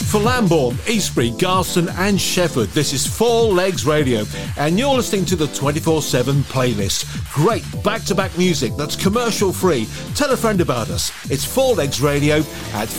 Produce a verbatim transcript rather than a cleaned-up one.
For Lambourne, Eastbury, Garston and Shefford, this is Four Legs Radio, and you're listening to the twenty-four seven playlist. Great back-to-back music that's commercial free. Tell a friend about us. It's Four Legs Radio at